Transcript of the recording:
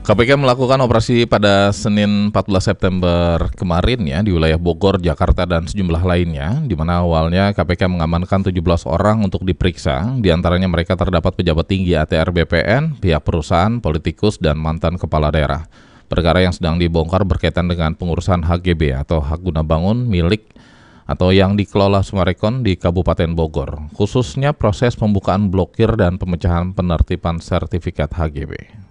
KPK melakukan operasi pada Senin 14 September kemarin ya di wilayah Bogor, Jakarta, dan sejumlah lainnya, di mana awalnya KPK mengamankan 17 orang untuk diperiksa. Di antaranya mereka terdapat pejabat tinggi ATR BPN, pihak perusahaan, politikus, dan mantan kepala daerah. Perkara yang sedang dibongkar berkaitan dengan pengurusan HGB atau hak guna bangun milik atau yang dikelola Summarecon di Kabupaten Bogor, khususnya proses pembukaan blokir dan pemecahan penertiban sertifikat HGB.